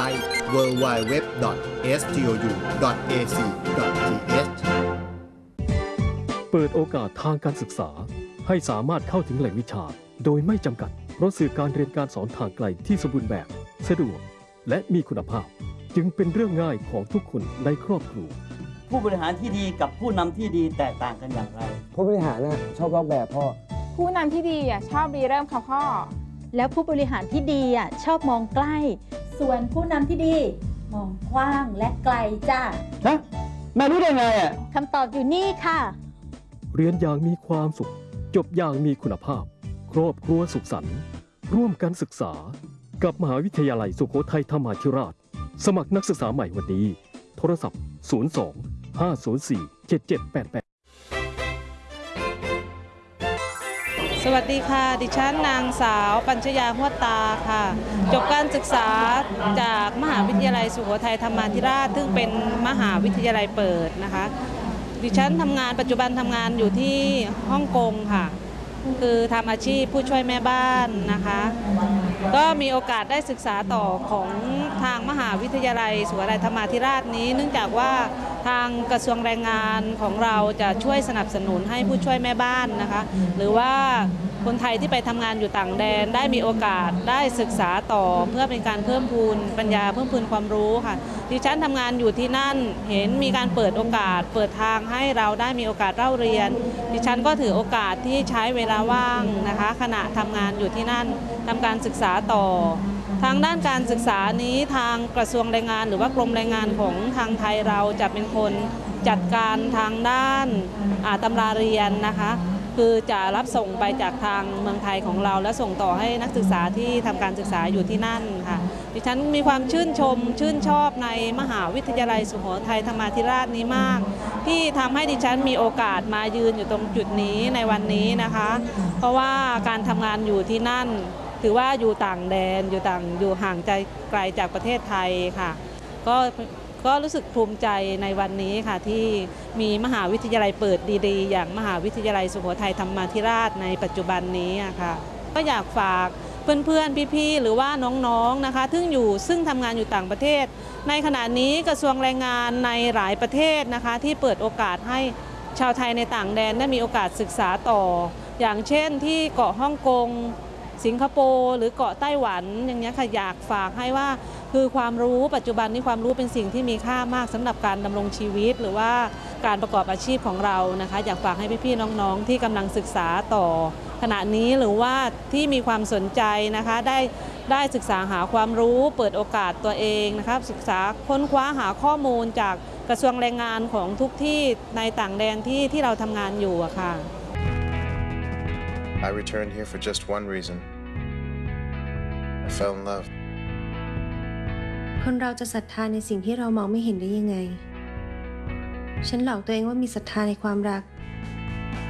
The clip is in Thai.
ต์ www.stou.ac.th เปิดโอกาสทางการศึกษาให้สามารถเข้าถึงแหล่งวิชาโดยไม่จำกัดเพราะสื่อการเรียนการสอนทางไกลที่สมบูรณ์แบบสะดวกและมีคุณภาพจึงเป็นเรื่องง่ายของทุกคนในครอบครัวผู้บริหารที่ดีกับผู้นำที่ดีแตกต่างกันอย่างไรผู้บริหารชอบลอกแบบพ่อผู้นำที่ดีชอบรีเริ่มค่ะพ่อแล้วผู้บริหารที่ดีชอบมองใกล้ส่วนผู้นำที่ดีมองกว้างและไกลจ้าฮะแม่รู้ได้ไงคำตอบอยู่นี่ค่ะเรียนอย่างมีความสุขจบอย่างมีคุณภาพครอบครัวสุขสันต์ร่วมกันศึกษากับมหาวิทยาลัยสุโขทัยธรรมาธิราชสมัครนักศึกษาใหม่วันนี้โทรศัพท์02-504-7788 สวัสดีค่ะดิฉันนางสาวปัญชยาหัวตาค่ะจบการศึกษาจากมหาวิทยาลัยสุโขทัยธรรมาธิราชซึ่งเป็นมหาวิทยาลัยเปิดนะคะดิฉันปัจจุบันทำงานอยู่ที่ฮ่องกงค่ะคือทำอาชีพผู้ช่วยแม่บ้านนะคะก็มีโอกาสได้ศึกษาต่อของทางมหาวิทยาลัยสุโขทัยธรรมาธิราชนี้เนื่องจากว่าทางกระทรวงแรงงานของเราจะช่วยสนับสนุนให้ผู้ช่วยแม่บ้านนะคะหรือว่าคนไทยที่ไปทำงานอยู่ต่างแดนได้มีโอกาสได้ศึกษาต่อเพื่อเป็นการเพิ่มพูนปัญญาเพิ่มพูนความรู้ค่ะดิฉันทำงานอยู่ที่นั่นเห็นมีการเปิดโอกาสเปิดทางให้เราได้มีโอกาสเล่าเรียนดิฉันก็ถือโอกาสที่ใช้เวลาว่างนะคะขณะทำงานอยู่ที่นั่นทำการศึกษาต่อทางด้านการศึกษานี้ทางกระทรวงแรงงานหรือว่ากรมแรงงานของทางไทยเราจะเป็นคนจัดการทางด้านตำราเรียนนะคะคือจะรับส่งไปจากทางเมืองไทยของเราและส่งต่อให้นักศึกษาที่ทำการศึกษาอยู่ที่นั่นค่ะดิฉันมีความชื่นชอบในมหาวิทยาลัยสุโขทัยธรรมาธิราชนี้มากที่ทำให้ดิฉันมีโอกาสมายืนอยู่ตรงจุดนี้ในวันนี้นะคะเพราะว่าการทำงานอยู่ที่นั่นถือว่าอยู่ต่างแดนอยู่ห่างไกลจากประเทศไทยค่ะก็รู้สึกภูมิใจในวันนี้ค่ะที่มีมหาวิทยาลัยเปิดดีๆอย่างมหาวิทยาลัยสุโขทัยธรรมาธิราชในปัจจุบันนี้ค่ะก็อยากฝากเพื่อนๆพี่ๆหรือว่าน้องๆนะคะซึ่งทำงานอยู่ต่างประเทศในขณะนี้กระทรวงแรงงานในหลายประเทศนะคะที่เปิดโอกาสให้ชาวไทยในต่างแดนได้มีโอกาสศึกษาต่ออย่างเช่นที่เกาะฮ่องกงสิงคโปร์หรือเกาะไต้หวันอย่างนี้ค่ะอยากฝากให้ว่าคือความรู้ปัจจุบันนี้ความรู้เป็นสิ่งที่มีค่ามากสำหรับการดำรงชีวิตหรือว่าการประกอบอาชีพของเรานะคะอยากฝากให้พี่ๆน้องๆที่กำลังศึกษาต่อขณะนี้หรือว่าที่มีความสนใจนะคะได้ศึกษาหาความรู้เปิดโอกาสตัวเองนะครับศึกษาค้นคว้าหาข้อมูลจากกระทรวงแรงงานของทุกที่ในต่างแดนที่เราทำงานอยู่อะค่ะ I returned here for just one reason. I fell in love. คนเราจะศรัทธาในสิ่งที่เรามองไม่เห็นได้ยังไงฉันหลอกตัวเองว่ามีศรัทธาในความรัก